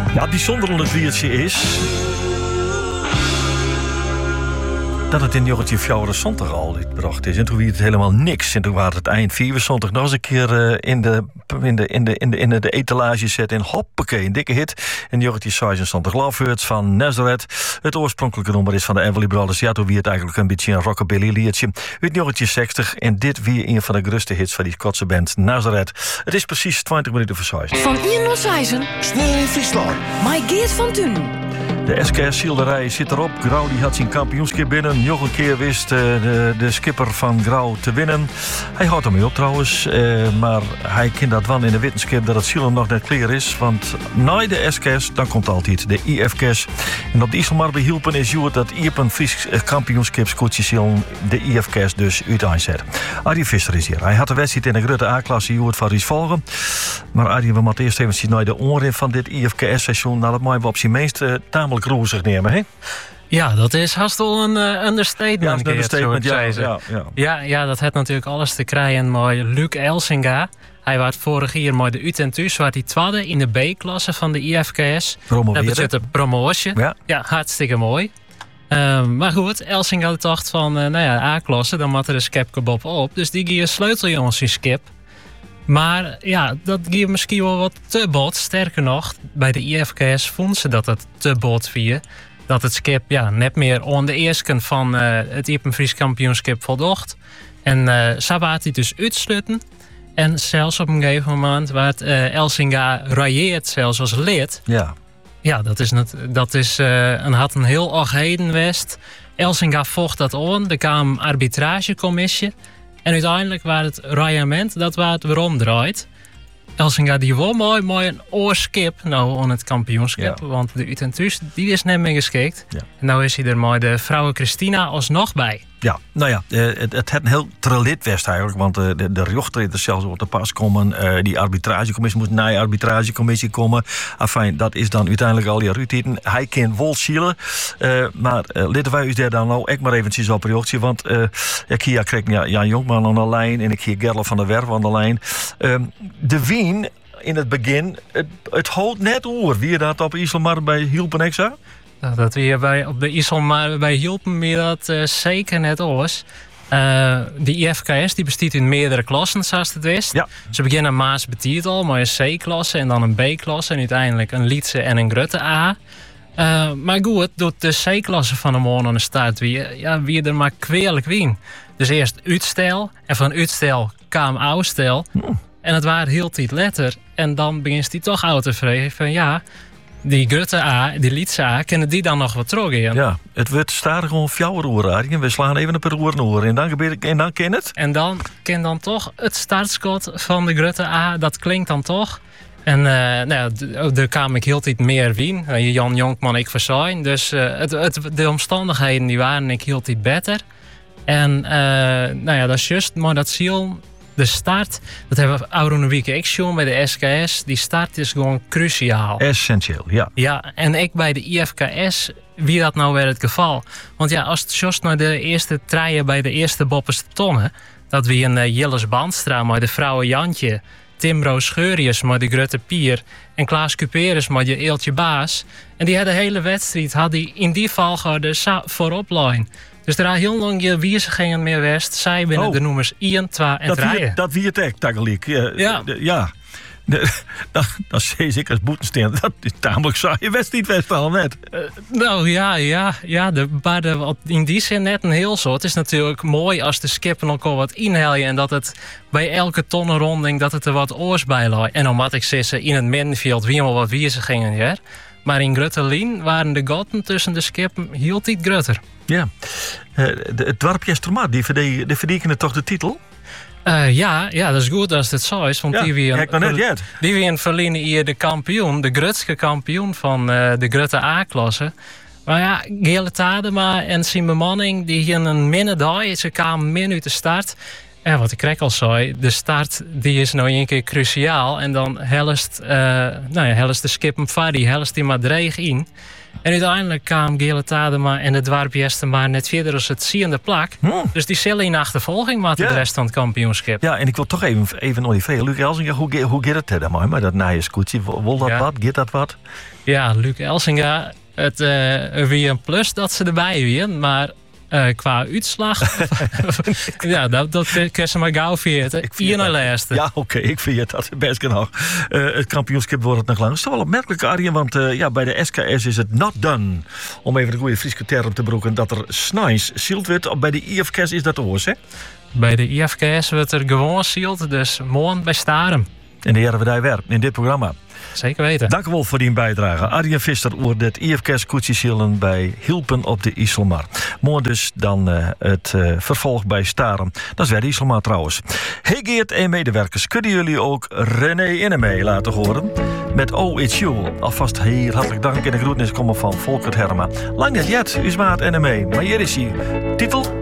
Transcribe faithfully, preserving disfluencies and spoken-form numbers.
Ja, het bijzondere aan het weertje is dat het in negentien vierenzontig al gebracht is. En toen was het helemaal niks. En toen was het eind vierenzontig nog eens een keer uh, in, de, in, de, in, de, in, de, in de etalage zetten. En hoppakee, een dikke hit. In negentien zesenzeventig Love Hurts van Nazareth. Het oorspronkelijke nummer is van de Everly Brothers. Ja, toen was het eigenlijk een beetje een rockabilly liedje. Uit negentien zestig. En dit weer een van de grootste hits van die Schotse band Nazareth. Het is precies twintig minuten voor zes. Van één uur zeven. Sneeuw in Friesland. My Geert van Thun. De S K S-schilderij zit erop. Grauw die had zijn kampioenschap binnen. Nog een keer wist uh, de, de skipper van Grauw te winnen. Hij houdt ermee op trouwens. Uh, maar hij kent dat wel in de wetenschap dat het zielen nog net clear is. Want na de S K S, dan komt altijd de I F K S. En op de IJsselmar bij Hielpen is Joert dat Iepen Fries kampioenschapskoetsje zielen de I F K S dus uiteenzet. Arie Visser is hier. Hij had de wedstrijd in de grote A-klasse Joert van Ries volgen. Maar Arie, we moeten eerst even zien naar de oren van dit I F K S-seizoen. Nou, dat mooi we op zijn meest uh, tamelijk roezig nemen, hè? Ja, dat is haast wel een uh, understatement. Ja, een understatement, ja, ja, ja. Ja, ja, dat heeft natuurlijk alles te krijgen met Luc Elsinga. Hij was vorig jaar met de U T N Thuis, waar hij tweede in de B-klasse van de I F K S. Promoveerde. Dat betekent een promotie. Ja. Ja, hartstikke mooi. Uh, maar goed, Elsinga dacht van, uh, nou ja, A-klasse, dan moet er een skepkebop op. Dus die geeft sleuteljongens in skip. Maar ja, dat geeft misschien wel wat te bot. Sterker nog, bij de I F K S vonden ze dat het te bot vier. Dat het skip ja, net meer aan de eerste van uh, het Iepen Fries kampioenschap voldocht. En uh, zo had hij dus uitsluiten. En zelfs op een gegeven moment werd uh, Elsinga railleerd zelfs als lid. Ja. Ja, dat is, net, dat is uh, een, had een heel ochtheden west. Elsinga vocht dat aan. Er kwam een arbitragecommissie. En uiteindelijk was het raillement dat waar het weer omdraait. Elsinga die won mooi, mooi een oorskip nou aan het kampioenschap. Ja. Want de U T N Thuis die is net meer geschikt. Ja. En nou is hij er mooi de vrouwen Christina alsnog bij. Ja, nou ja, het, het had een heel trillit west eigenlijk. Want de, de, de rechter is zelfs op de pas komen. Uh, die arbitragecommissie moest naar de arbitragecommissie komen. Enfin, dat is dan uiteindelijk al die uiteten. Hij kan wel zielen. Uh, maar uh, laten wij u daar dan nou echt maar eventjes op reactie. Want uh, ik hier kreeg ja, Jan Jonkman aan de lijn. En ik hier Gerlof van der Werf aan de lijn. Uh, de wien in het begin, het, het houdt net oor. Wie je dat op IJsselmar bij Hielpen Exa? Nou, dat we hier bij, op de IJsselmar bij Hielpen meer dat uh, zeker net oors. Uh, de I F K S die bestaat in meerdere klassen, zoals het wist. Ja. Ze beginnen Maas betiert al, maar een C-klasse en dan een B-klasse en uiteindelijk een Lietse en een Grutte A. Uh, maar goed, door de C-klasse van de morgen aan de start wie, ja, wie er maar kweerlijk wien. Dus eerst uitstel en van uitstel kwam oudstel. Hm. En het waren heel tijd letter. En dan begint hij toch uit te vregen van ja, die Grutte A, die Lietse A, kunnen die dan nog wat teruggeven? Ja, het wordt stadig gewoon fjouwer oren. We slaan even een paar oren oren en dan gebeurt en dan ken het. En dan ken dan toch het startschot van de Grutte A, dat klinkt dan toch. En uh, nou ja, daar kwam ik heel tijd meer wien. Uh, Jan Jonkman, ik verzaaien. Dus uh, het, het, de omstandigheden die waren ik heel tijd beter. En uh, nou ja, dat is juist, maar dat ziel. De start, dat hebben we oude weken ik show bij de S K S. Die start is gewoon cruciaal. Essentieel, ja. Ja, en ik bij de I F K S, wie dat nou weer het geval? Want ja, als het just naar de eerste treien bij de eerste bopperste tonnen, dat we een uh, Jilles Bandstra, maar de vrouwen Jantje, Timbro Scheurius, maar de Grutte Pier en Klaas Cuperus, maar de Eeltje Baas. En die had de hele wedstrijd, had die in die valgorde voorop lijn. Dus er waren heel lang je wijzigingen meer west. Zij binnen oh. de nummers één, twee en drie. Dat wie het echt, Tagaliek. Ja. ja. De, ja. De, dat, dat zie ik als boetensteen. Dat is tamelijk saai. Je wist niet west al net. Uh, nou ja, ja, ja de, maar de, in die zin net een heel zo. Het is natuurlijk mooi als de skippen elkaar wat inhalen en dat het bij elke tonnenronding dat het er wat oors bij lag. En omdat ik ze in het middenveld wie wel wat wijzigingen ja. Maar in Gruttelien waren de goten tussen de skippen heel tijd grutter. Ja, uh, de, het dorpje Estermaat, die verdienen toch de titel? Uh, ja, ja, dat is goed als het zo is. Want ja, die weer een, die weer verliezen hier de kampioen, de Grutske kampioen van uh, de Grutte A-klasse. Maar ja, Gele Tadema en zijn bemanning die hier een minne dag, ze kwamen min uit de start. Ja, wat ik al zei, de start die is nou een keer cruciaal. En dan helst, uh, nou ja, helst de skippen Fadi, helst die maar dreig in. En uiteindelijk kwam Gele Tadema en het dwarpjeste maar net verder als het ziende plak. Hmm. Dus die zullen in achtervolging met ja. de rest van het kampioenschap. Ja, en ik wil toch even, even naar die vragen. Luc Elsinga, hoe, hoe gaat het dan maar dat naaie scootje? Wil dat ja. wat? Gaat dat wat? Ja, Luc Elsinga, het uh, weer een plus dat ze erbij weer, maar... Uh, qua uitslag, ja, dat, dat kan ze maar gauw veerten. Hier naar laatste. Ja, oké, okay, ik vind dat best genoeg. Uh, het kampioenschap wordt het nog lang. Dat is toch wel opmerkelijk, Arjen, want uh, ja, bij de S K S is het not done. Om even de goede Friese term te broeken, dat er snijs zield wordt. Bij de I F K S is dat oors, hè? Bij de I F K S wordt er gewoon zield, dus morgen bij Starem. En de heren we daar weer in dit programma. Zeker weten. Dank u wel voor die bijdrage. Arjen Visser over het I F K S koetsjezielen bij Hilpen op de Iselmar. Morgen dus dan uh, het uh, vervolg bij Starem. Dat is weer de Iselmar trouwens. Hey Geert en medewerkers, kunnen jullie ook René Innemee laten horen? Met Oh It's You. Alvast heel hartelijk dank en de groetnis komen van Volkert Herma. Lang net jet, u maat Innemee. Maar hier is hij. Titel...